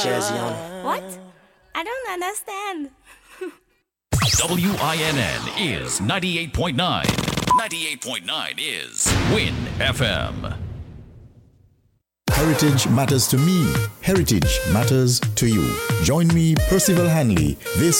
Jersey on. What? I don't understand. WINN is 98.9. 98.9 is Win FM. Heritage matters to me. Heritage matters to you. Join me, Percival Hanley, this